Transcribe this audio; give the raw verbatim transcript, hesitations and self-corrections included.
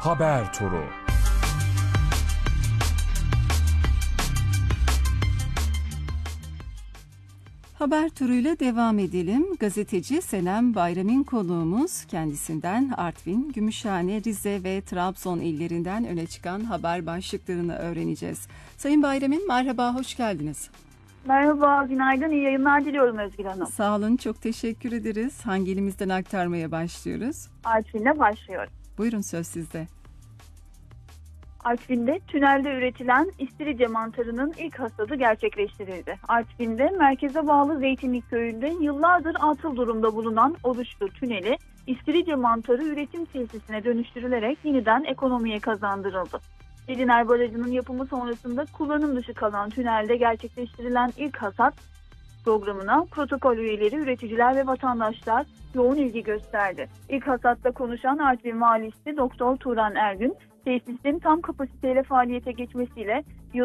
Haber Turu. Haber turuyla devam edelim. Gazeteci Senem Bayram'ın konuğumuz. Kendisinden Artvin, Gümüşhane, Rize ve Trabzon illerinden öne çıkan haber başlıklarını öğreneceğiz. Sayın Bayram'ın merhaba, hoş geldiniz. Merhaba, günaydın, iyi yayınlar diliyorum Özgür Hanım. Sağ olun, çok teşekkür ederiz. Hangi ilimizden aktarmaya başlıyoruz? Artvin'le başlıyoruz. Buyurun, söz sizde. Artvin'de tünelde üretilen istiridye mantarının ilk hasadı gerçekleştirildi. Artvin'de merkeze bağlı Zeytinlik köyünde yıllardır atıl durumda bulunan Oluşlu tüneli istiridye mantarı üretim tesisine dönüştürülerek yeniden ekonomiye kazandırıldı. Geliner Barajı'nın yapımı sonrasında kullanım dışı kalan tünelde gerçekleştirilen ilk hasat programına protokol üyeleri, üreticiler ve vatandaşlar yoğun ilgi gösterdi. İlk hasatta konuşan Artvin Valisi Doktor Turan Ergün, tesisin tam kapasiteyle faaliyete geçmesiyle